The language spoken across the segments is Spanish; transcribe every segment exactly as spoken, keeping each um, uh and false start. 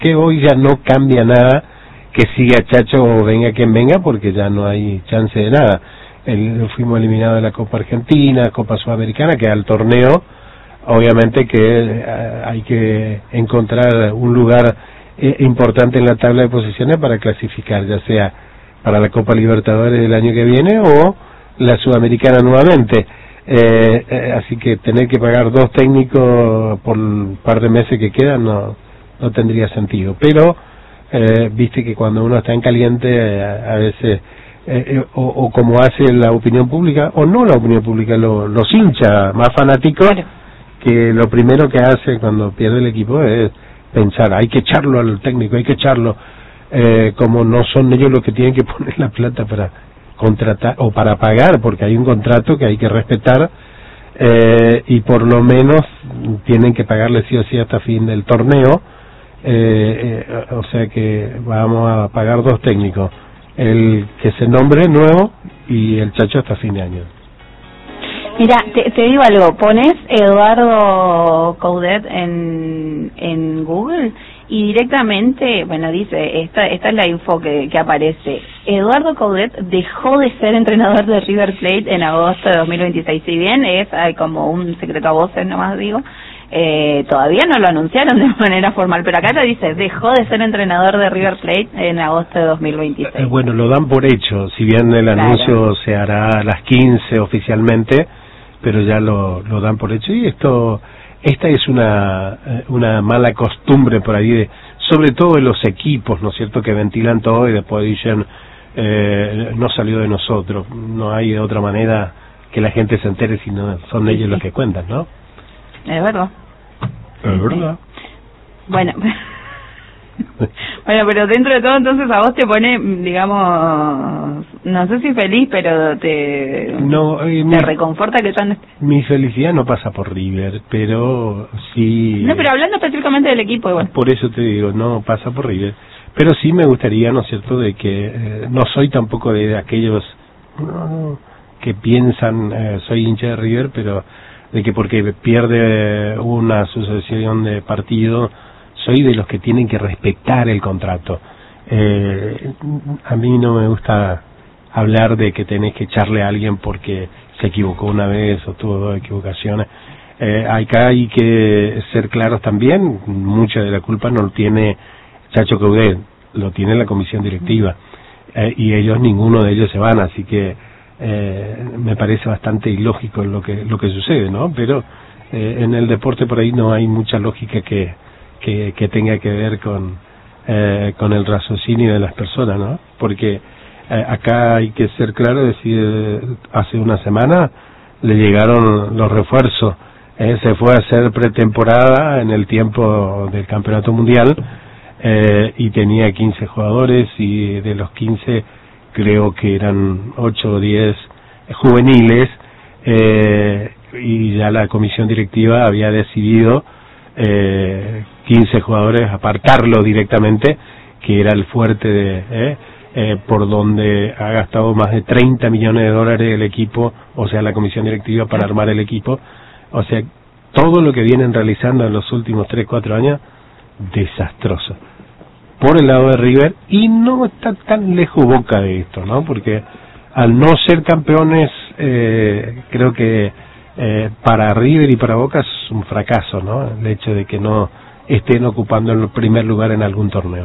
que hoy ya no cambia nada que siga Chacho o venga quien venga, porque ya no hay chance de nada. El, fuimos eliminados de la Copa Argentina, Copa Sudamericana, que al torneo, obviamente que eh, hay que encontrar un lugar eh, importante en la tabla de posiciones para clasificar, ya sea para la Copa Libertadores del año que viene o la Sudamericana nuevamente. Eh, eh, así que tener que pagar dos técnicos por un par de meses que quedan no, no tendría sentido. Pero eh, viste que cuando uno está en caliente eh, a veces eh, eh, o, o como hace la opinión pública, o no la opinión pública, lo, los hinchas más fanáticos, claro, que lo primero que hace cuando pierde el equipo es pensar, hay que echarlo al técnico, hay que echarlo, eh, como no son ellos los que tienen que poner la plata para contratar o para pagar, porque hay un contrato que hay que respetar, eh, y por lo menos tienen que pagarle sí o sí hasta fin del torneo, eh, eh, o sea que vamos a pagar dos técnicos, el que se nombre nuevo y el Chacho hasta fin de año. Mira, te, te digo algo, pones Eduardo Coudet en, en Google y directamente, bueno, dice, esta esta es la info que, que aparece. Eduardo Coudet dejó de ser entrenador de River Plate en agosto de dos mil veintiséis. Si bien es hay como un secreto a voces, nomás digo, eh, todavía no lo anunciaron de manera formal, pero acá te dice, dejó de ser entrenador de River Plate en agosto de dos mil veintiséis. Eh, bueno, lo dan por hecho, si bien el claro. anuncio se hará a las quince oficialmente, pero ya lo, lo dan por hecho, y esto... Esta es una una mala costumbre por ahí, de, sobre todo en los equipos, ¿no es cierto?, que ventilan todo y después dicen, eh, no salió de nosotros, no hay de otra manera que la gente se entere si no son ellos los que cuentan, ¿no? Es verdad. Es verdad. Bueno, bueno, pero dentro de todo entonces a vos te pone, digamos, no sé si feliz, pero te, no, eh, te mi, reconforta que tan... Mi felicidad no pasa por River, pero sí... No, pero hablando específicamente del equipo igual. Por eso te digo, no pasa por River. Pero sí me gustaría, ¿no es cierto?, de que eh, no soy tampoco de aquellos no, que piensan, eh, soy hincha de River, pero de que porque pierde una sucesión de partidos, soy de los que tienen que respetar el contrato. Eh, a mí no me gusta hablar de que tenés que echarle a alguien porque se equivocó una vez o tuvo dos equivocaciones. Eh, acá hay que ser claros también, mucha de la culpa no lo tiene Chacho Coudet, lo tiene la comisión directiva, eh, y ellos, ninguno de ellos se van, así que eh, me parece bastante ilógico lo que lo que sucede, ¿no? Pero eh, en el deporte por ahí no hay mucha lógica que que, que tenga que ver con eh, con el raciocinio de las personas, ¿no? Porque eh, acá hay que ser claro, decir, hace una semana le llegaron los refuerzos, eh, se fue a hacer pretemporada en el tiempo del campeonato mundial, eh, y tenía quince jugadores, y de los quince creo que eran ocho o diez juveniles, eh, y ya la comisión directiva había decidido eh, quince jugadores apartarlo directamente, que era el fuerte de eh, eh, por donde ha gastado más de treinta millones de dólares el equipo, o sea la comisión directiva, para armar el equipo. O sea, todo lo que vienen realizando en los últimos tres, cuatro años, desastroso por el lado de River, y no está tan lejos Boca de esto, ¿no? Porque al no ser campeones, eh, creo que eh, para River y para Boca es un fracaso, ¿no? El hecho de que no estén ocupando el primer lugar en algún torneo.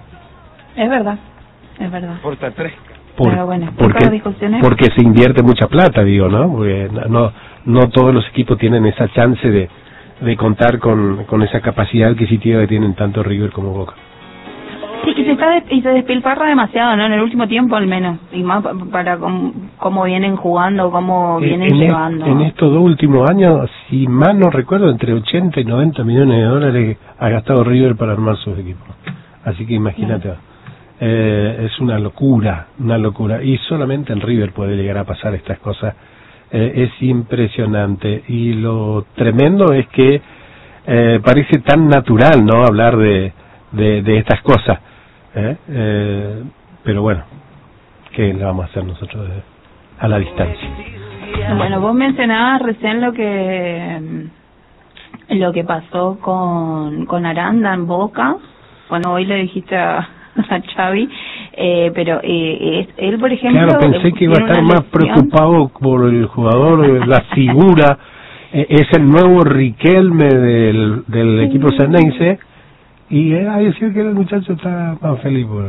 Es verdad, es verdad. Porta tres. Por, Pero bueno, porque, porque se invierte mucha plata, digo, ¿no? Porque no no todos los equipos tienen esa chance de, de contar con, con esa capacidad adquisitiva que tienen tanto River como Boca. Sí, y se, está de, y se despilfarra demasiado, ¿no? En el último tiempo al menos, y más para cómo, cómo vienen jugando, cómo vienen en llevando. En estos dos últimos años, si mal no recuerdo, entre ochenta y noventa millones de dólares ha gastado River para armar sus equipos. Así que imagínate, claro. eh, es una locura, una locura. Y solamente en River puede llegar a pasar estas cosas. Eh, es impresionante. Y lo tremendo es que eh, parece tan natural, ¿no?, hablar de, de, de estas cosas. ¿Eh? Eh, pero bueno, ¿qué le vamos a hacer nosotros de, a la distancia? Bueno, vos mencionabas recién lo que lo que pasó con con Aranda en Boca, bueno, hoy le dijiste a, a Xavi, eh, pero eh, es, él, por ejemplo... Claro, pensé que iba a estar más preocupado por el jugador, la figura, eh, es el nuevo Riquelme del, del sí. equipo Xeneize, y eh, hay que decir que el muchacho está más feliz por,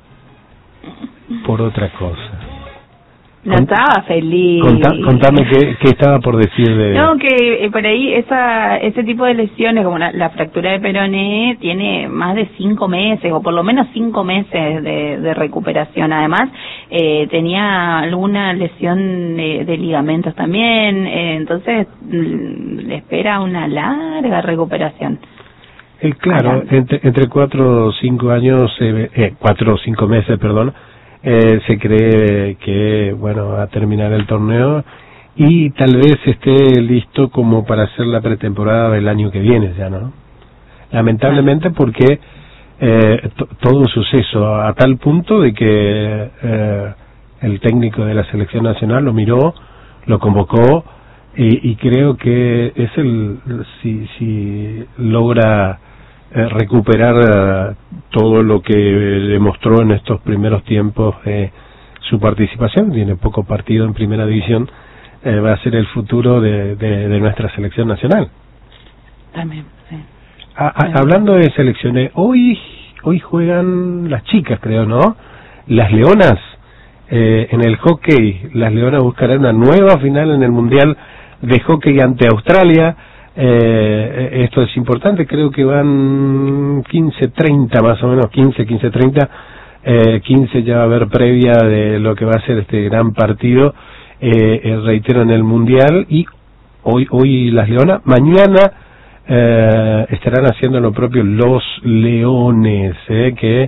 por otra cosa. No estaba feliz. Contá, contame qué, qué estaba por decir de... No, que eh, por ahí esa ese tipo de lesiones, como la, la fractura de peroné, tiene más de cinco meses, o por lo menos cinco meses de, de recuperación. Además, eh, tenía alguna lesión de, de ligamentos también, eh, entonces le espera una larga recuperación. Eh, claro, entre, entre cuatro o cinco años, eh, eh, cuatro o cinco meses, perdón, Eh, se cree que, bueno, va a terminar el torneo y tal vez esté listo como para hacer la pretemporada del año que viene ya, ¿no? Lamentablemente porque eh, todo un suceso a tal punto de que eh, el técnico de la selección nacional lo miró, lo convocó y, y creo que es el, si, si logra Eh, recuperar uh, todo lo que demostró en estos primeros tiempos eh, su participación, tiene poco partido en primera división, eh, va a ser el futuro de, de, de nuestra selección nacional. También, sí. A, a, hablando de selecciones, hoy hoy juegan las chicas, creo, ¿no? Las Leonas, eh, en el hockey, las Leonas buscarán una nueva final en el Mundial de Hockey ante Australia. Eh, esto es importante, creo que van quince treinta más o menos, quince, quince treinta, eh, quince ya va a haber previa de lo que va a ser este gran partido, eh, eh, reitero, en el Mundial, y hoy hoy las Leonas, mañana eh, estarán haciendo lo propio los Leones, eh, que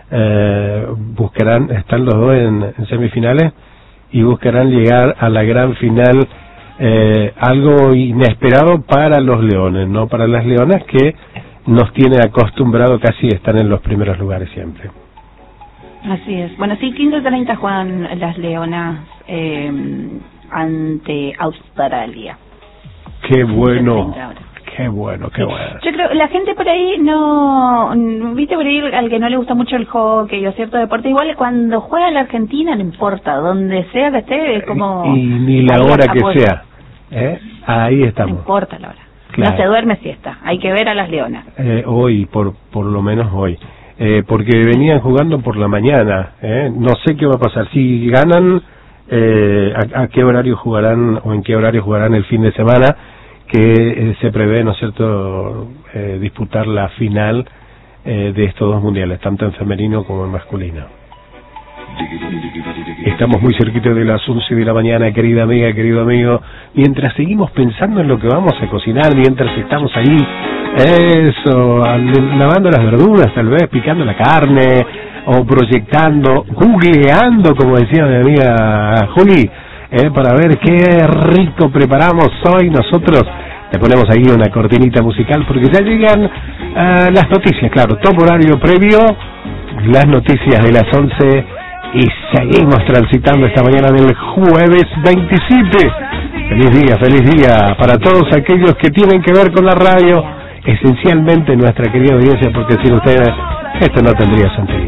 eh, buscarán, están los dos en, en semifinales, y buscarán llegar a la gran final. Eh, algo inesperado para los Leones, no para las Leonas, que nos tiene acostumbrado casi a estar en los primeros lugares siempre. Así es. Bueno, sí, quince treinta juegan las Leonas eh, ante Australia. Qué bueno, qué bueno, qué sí. bueno. Yo creo, la gente por ahí no, viste por ahí al que no le gusta mucho el hockey o cierto deporte, igual cuando juega la Argentina no importa, donde sea que esté, es como... Y, y ni la hora que apoyo. sea. ¿Eh? Ahí estamos. No importa la hora. Claro. No se duerme siesta. Hay que ver a las Leonas. Eh, hoy, por por lo menos hoy. Eh, porque venían jugando por la mañana. ¿eh? No sé qué va a pasar. Si ganan, eh, a, a qué horario jugarán o en qué horario jugarán el fin de semana, que eh, se prevé, ¿no es cierto?, eh, disputar la final eh, de estos dos mundiales, tanto en femenino como en masculino. Estamos muy cerquita de las once de la mañana, querida amiga, querido amigo, mientras seguimos pensando en lo que vamos a cocinar, mientras estamos ahí, eso, lavando las verduras, tal vez, picando la carne, o proyectando, googleando, como decía mi amiga Juli, eh, para ver qué rico preparamos hoy nosotros. Le ponemos ahí una cortinita musical, porque ya llegan uh, las noticias, claro, top horario previo, las noticias de las once, y seguimos transitando esta mañana del jueves veintisiete. Feliz día, feliz día para todos aquellos que tienen que ver con la radio, esencialmente nuestra querida audiencia, porque sin ustedes esto no tendría sentido.